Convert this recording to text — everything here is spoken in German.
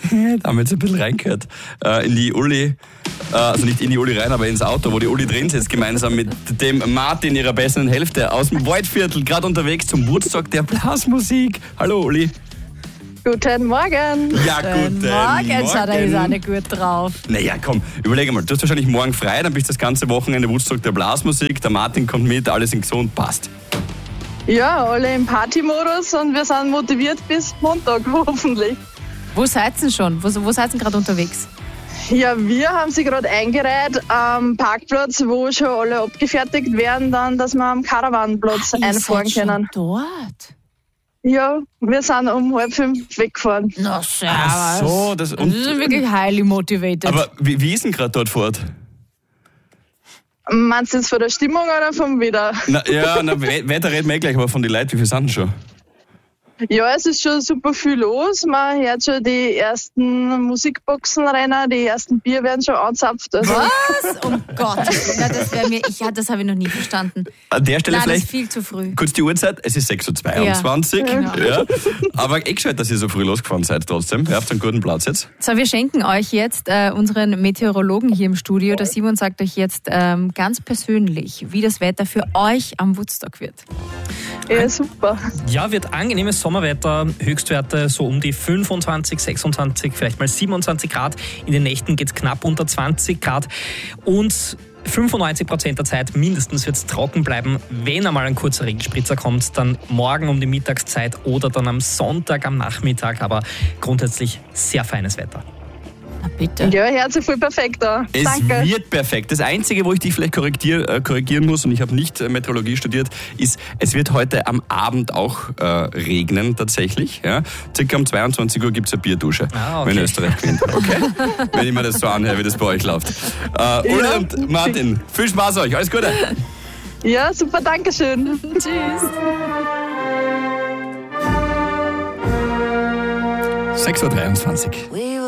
Da haben wir jetzt ein bisschen reingehört. In die Uli, also nicht in die Uli rein, aber ins Auto, wo die Uli drin sitzt, gemeinsam mit dem Martin, ihrer besseren Hälfte, aus dem Waldviertel, gerade unterwegs zum Geburtstag der Blasmusik. Hallo Uli. Guten Morgen. Ja, guten Morgen. Schau, da ist auch nicht gut drauf. Naja, komm, überlege mal, du hast wahrscheinlich morgen frei, dann bist du das ganze Wochenende Woodstock der Blasmusik, der Martin kommt mit, alle sind gesund, passt. Ja, alle im Partymodus und wir sind motiviert bis Montag, hoffentlich. Wo seid ihr denn schon? Wo seid ihr gerade unterwegs? Ja, wir haben sie gerade eingereiht am Parkplatz, wo schon alle abgefertigt werden, dann, dass wir am Karawanenplatz einfahren können. Dort? Ja, wir sind um 4:30 weggefahren. Na, servus. Ach so, das Das ist wirklich highly motivated. Aber wie ist denn gerade dort fort? Meinst du jetzt von der Stimmung oder vom Wetter? Wetter reden wir gleich, aber von den Leuten, wie viele sind denn schon? Ja, es ist schon super viel los. Man hört schon die ersten Musikboxen rennen, die ersten Bier werden schon anzapft. Also. Was? Um Gottes Willen. Das habe ich noch nie verstanden. An der Stelle Nein, vielleicht das ist viel zu früh. kurz die Uhrzeit, es ist 6:22 Uhr. Ja, genau. Ja. Aber gescheit, dass ihr so früh losgefahren seid trotzdem. Ihr habt einen guten Platz jetzt. So, wir schenken euch jetzt unseren Meteorologen hier im Studio. Der Simon sagt euch jetzt ganz persönlich, wie das Wetter für euch am Woodstock wird. Ja, super. Ja, wird angenehmes Sommerwetter, Höchstwerte so um die 25, 26, vielleicht mal 27 Grad. In den Nächten geht es knapp unter 20 Grad und 95% der Zeit mindestens wird es trocken bleiben. Wenn einmal ein kurzer Regenspritzer kommt, dann morgen um die Mittagszeit oder dann am Sonntag am Nachmittag, aber grundsätzlich sehr feines Wetter. Na bitte. Ja, hört sich voll perfekt an. Es Danke. wird perfekt. Das Einzige, wo ich dich vielleicht korrigieren muss, und ich habe nicht Meteorologie studiert, ist, es wird heute am Abend auch regnen tatsächlich. Ja? Circa um 22 Uhr gibt es eine Bierdusche, okay. wenn Österreich gewinnt. Okay? Wenn ich mir das so anhöre, wie das bei euch läuft. Uli und Martin, viel Spaß euch. Alles Gute. Ja, super, Dankeschön. Tschüss. 6:23 Uhr.